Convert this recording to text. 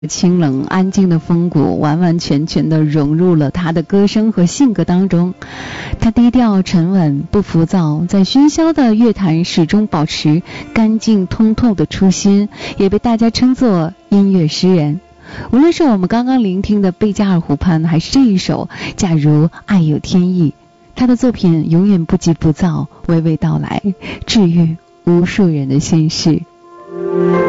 清冷安静的风骨完完全全地融入了他的歌声和性格当中。他低调沉稳不浮躁，在喧嚣的乐坛始终保持干净通透的初心，也被大家称作音乐诗人。无论是我们刚刚聆听的《贝加尔湖畔》，还是这一首《假如爱有天意》，他的作品永远不急不躁，娓娓道来，治愈无数人的心事。